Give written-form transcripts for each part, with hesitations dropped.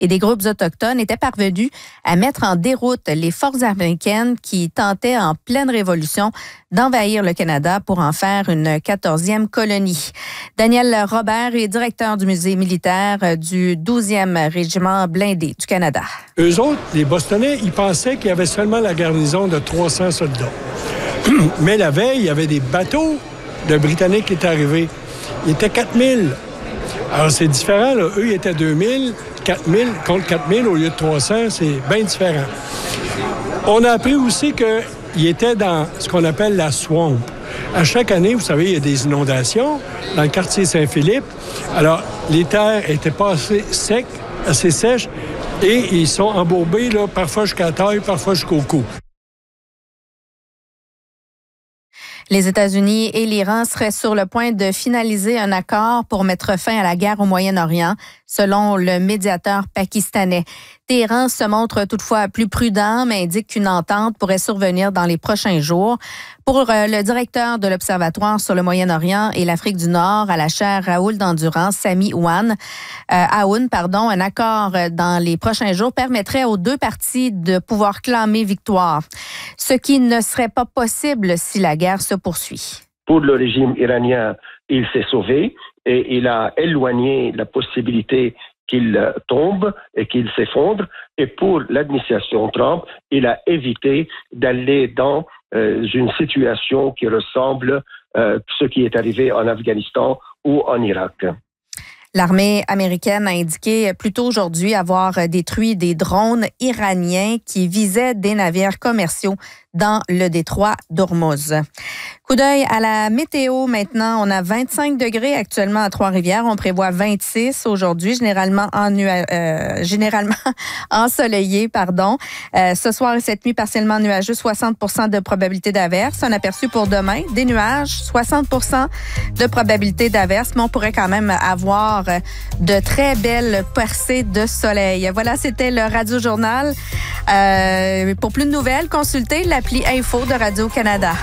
et des groupes autochtones étaient parvenus à mettre en déroute les forces américaines qui tentaient en pleine révolution d'envahir le Canada pour en faire une 14e colonie. Daniel Robert est directeur du musée militaire du 12e régiment blindé du Canada. Eux autres, les Bostonnais, ils pensaient qu'il y avait seulement la garnison de 300 soldats. Mais la veille, il y avait des bateaux de Britanniques qui étaient arrivés. Ils étaient 4000. Alors, c'est différent, là. Eux, ils étaient 2000, 4000 contre 4000 au lieu de 300, c'est bien différent. On a appris aussi qu'ils étaient dans ce qu'on appelle la swamp. À chaque année, vous savez, il y a des inondations dans le quartier Saint-Philippe. Alors, les terres n'étaient pas assez sèches, et ils sont embourbés, là, parfois jusqu'à la taille, parfois jusqu'au cou. Les États-Unis et l'Iran seraient sur le point de finaliser un accord pour mettre fin à la guerre au Moyen-Orient, selon le médiateur pakistanais. Téhéran se montre toutefois plus prudent, mais indique qu'une entente pourrait survenir dans les prochains jours. Pour le directeur de l'Observatoire sur le Moyen-Orient et l'Afrique du Nord à la chaire Raoul d'Endurance, Sami Aoun, un accord dans les prochains jours permettrait aux deux parties de pouvoir clamer victoire, ce qui ne serait pas possible si la guerre se poursuit. Pour le régime iranien, il s'est sauvé et il a éloigné la possibilité qu'il tombe et qu'il s'effondre. Et pour l'administration Trump, il a évité d'aller dans une situation qui ressemble à ce qui est arrivé en Afghanistan ou en Irak. L'armée américaine a indiqué plus tôt aujourd'hui avoir détruit des drones iraniens qui visaient des navires commerciaux dans le détroit d'Ormuz. Coup d'œil à la météo maintenant. On a 25 degrés actuellement à Trois-Rivières. On prévoit 26 aujourd'hui, généralement ensoleillé. Ce soir et cette nuit, partiellement nuageux, 60% de probabilité d'averse. Un aperçu pour demain, des nuages, 60% de probabilité d'averse, mais on pourrait quand même avoir de très belles percées de soleil. Voilà, c'était le Radio Journal. Pour plus de nouvelles, consultez l'appli Info de Radio-Canada.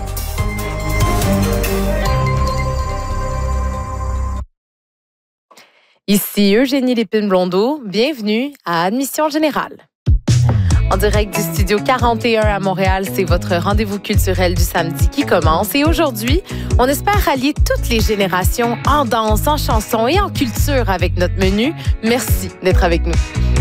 Ici Eugénie Lépine-Blondeau. Bienvenue à Admission Générale. En direct du Studio 41 à Montréal, c'est votre rendez-vous culturel du samedi qui commence. Et aujourd'hui, on espère rallier toutes les générations en danse, en chanson et en culture avec notre menu. Merci d'être avec nous.